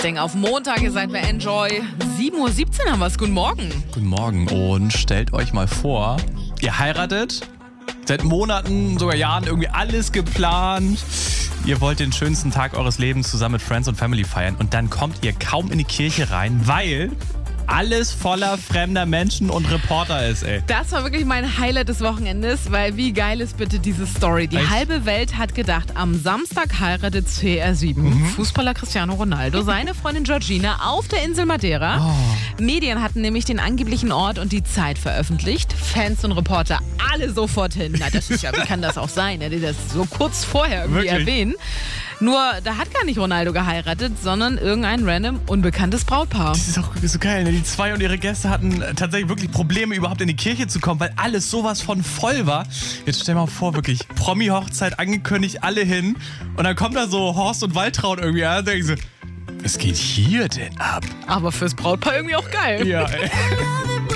Ding auf Montag. Ihr seid bei Enjoy. 7:17 Uhr haben wir es. Guten Morgen. Guten Morgen und stellt euch mal vor, ihr heiratet, seit Monaten, sogar Jahren irgendwie alles geplant. Ihr wollt den schönsten Tag eures Lebens zusammen mit Friends und Family feiern und dann kommt ihr kaum in die Kirche rein, weil alles voller fremder Menschen und Reporter ist, ey. Das war wirklich mein Highlight des Wochenendes, weil wie geil ist bitte diese Story? Die halbe Welt hat gedacht, am Samstag heiratet CR7, Fußballer Cristiano Ronaldo, seine Freundin Georgina auf der Insel Madeira. Medien hatten nämlich den angeblichen Ort und die Zeit veröffentlicht. Fans und Reporter alle sofort hin. Na, das ist ja, wie kann das auch sein, die das so kurz vorher irgendwie erwähnen. Nur, da hat gar nicht Ronaldo geheiratet, sondern irgendein random, unbekanntes Brautpaar. Das ist auch so geil, ne? Die zwei und ihre Gäste hatten tatsächlich wirklich Probleme, überhaupt in die Kirche zu kommen, weil alles sowas von voll war. Jetzt stell mal vor, wirklich, Promi-Hochzeit angekündigt, alle hin. Und dann kommt da so Horst und Waltraud irgendwie an und denken so, was geht hier denn ab? Aber fürs Brautpaar irgendwie auch geil. Ja, ey.